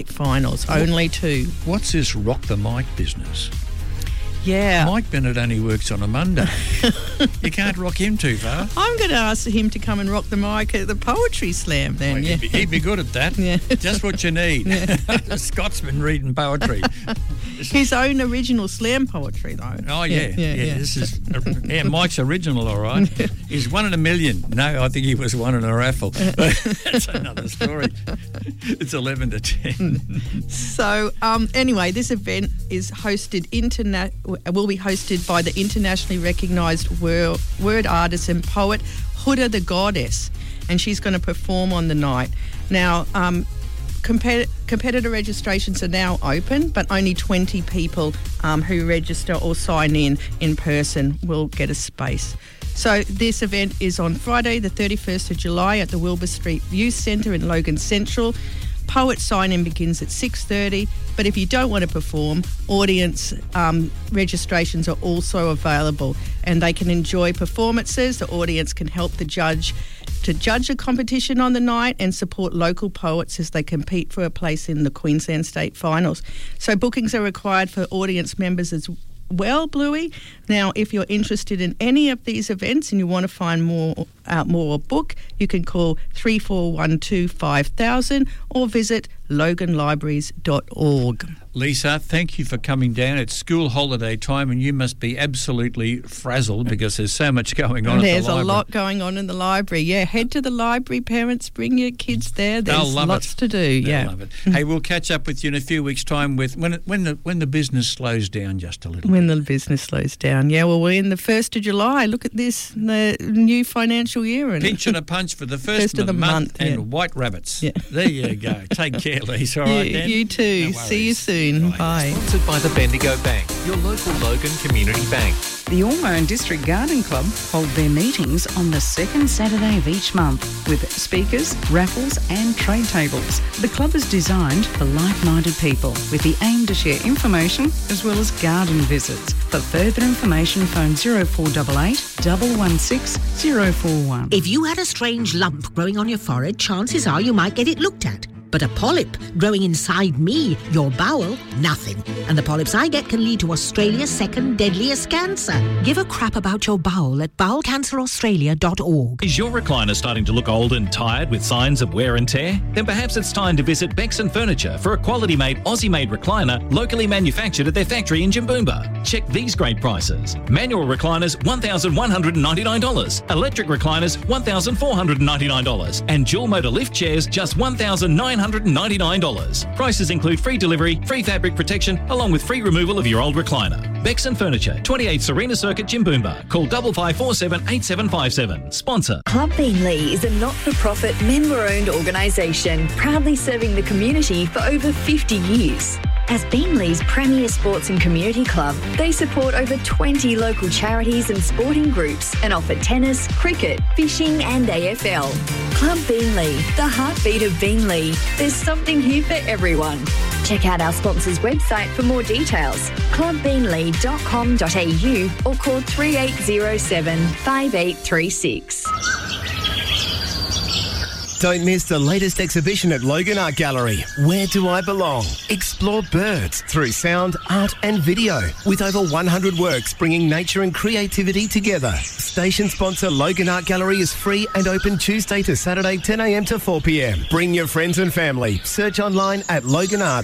finals. Only 2. What's this rock the mic business? Yeah. Mike Bennett only works on a Monday. You can't rock him too far. I'm going to ask him to come and rock the mic at the Poetry Slam then. Well, he'd be good at that. Yeah. Just what you need. A Scotsman reading poetry. His own original slam poetry, though. Oh, yeah. This is Mike's original, all right. He's 1 in a million. No, I think he was 1 in a raffle. But that's another story. It's 11 to 10. So, anyway, this event is will be hosted by the internationally recognised word artist and poet Huda the Goddess, and she's going to perform on the night. Now, competitor registrations are now open, but only 20 people who register or sign in person will get a space. So this event is on Friday, the 31st of July at the Wilbur Street Youth Centre in Logan Central. Poet sign-in begins at 6:30, but if you don't want to perform, audience registrations are also available, and they can enjoy performances. The audience can help the judge to judge a competition on the night and support local poets as they compete for a place in the Queensland State Finals. So bookings are required for audience members as well, Bluey. Now, if you're interested in any of these events and you want to find more or book, you can call 3412 5000 or visit loganlibraries.org. Lisa, thank you for coming down. It's school holiday time and you must be absolutely frazzled because there's so much going on at the library. There's a lot going on in the library. Yeah, head to the library, parents, bring your kids there. There's lots to do. They'll love it. Hey, we'll catch up with you in a few weeks' time with when the business slows down just a little bit. When the business slows down. Yeah, well, we're in the 1st of July. Look at this, the new financial year. Pinch and a punch for the first of the month and white rabbits. Yeah. There you go. Take care, Lisa. All right, then? You too. No, see you soon. Right. Bye. Sponsored by the Bendigo Bank, your local Logan Community Bank. The Ormeau District Garden Club hold their meetings on the second Saturday of each month with speakers, raffles and trade tables. The club is designed for like-minded people with the aim to share information as well as garden visits. For further information, phone 0488 116 041. If you had a strange lump growing on your forehead, chances are you might get it looked at. But a polyp growing inside me, your bowel, nothing. And the polyps I get can lead to Australia's second deadliest cancer. Give a crap about your bowel at bowelcanceraustralia.org. Is your recliner starting to look old and tired with signs of wear and tear? Then perhaps it's time to visit Bexon Furniture for a quality-made, Aussie-made recliner locally manufactured at their factory in Jimboomba. Check these great prices. Manual recliners, $1,199. Electric recliners, $1,499. And dual motor lift chairs, just $1,999. Prices include free delivery, free fabric protection, along with free removal of your old recliner. Bexon Furniture, 28 Serena Circuit, Jimboomba. Call 5547 8757. Sponsor. Club Beanley is a not-for-profit, member-owned organisation proudly serving the community for over 50 years. As Beanley's premier sports and community club, they support over 20 local charities and sporting groups and offer tennis, cricket, fishing and AFL. Club Beanley, the heartbeat of Beanley. There's something here for everyone. Check out our sponsor's website for more details, clubbeanley.com.au or call 3807 5836. Don't miss the latest exhibition at Logan Art Gallery, Where Do I Belong? Explore birds through sound, art and video with over 100 works bringing nature and creativity together. Station sponsor Logan Art Gallery is free and open Tuesday to Saturday 10 a.m. to 4 p.m. Bring your friends and family. Search online at Logan Art.